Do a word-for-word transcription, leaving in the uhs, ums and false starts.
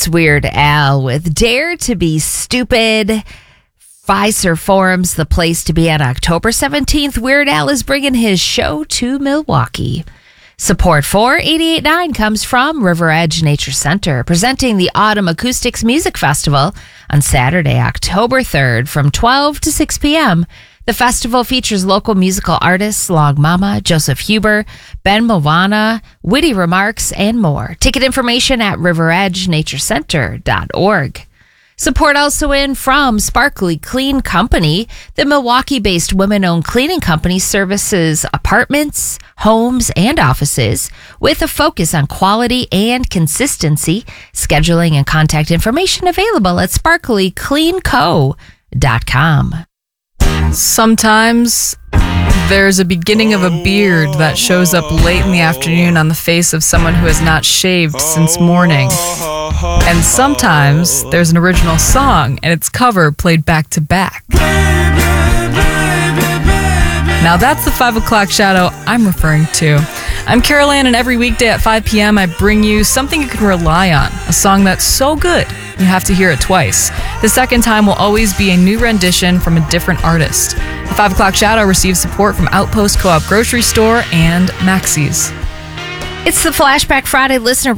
It's Weird Al with Dare to Be Stupid. Fiserv Forum's the place to be on October seventeenth. Weird Al is bringing his show to Milwaukee. Support for eighty-eight point nine comes from River Edge Nature Center, presenting the Autumn Acoustics Music Festival on Saturday, October third from twelve to six p.m. The festival features local musical artists Long Mama, Joseph Huber, Ben Moana, Witty Remarks, and more. Ticket information at river edge nature center dot org. Support also in from Sparkly Clean Company. The Milwaukee-based women-owned cleaning company services apartments, homes, and offices with a focus on quality and consistency. Scheduling and contact information available at sparkly clean co dot com. Sometimes there's a beginning of a beard that shows up late in the afternoon on the face of someone who has not shaved since morning. And sometimes there's an original song and its cover played back to back. Now that's the five o'clock shadow I'm referring to. I'm Carol Ann, and every weekday at five p.m. I bring you something you can rely on, a song that's so good you have to hear it twice. The second time will always be a new rendition from a different artist. The five o'clock shadow receives support from Outpost Co-op Grocery Store and Maxie's. It's the Flashback Friday listener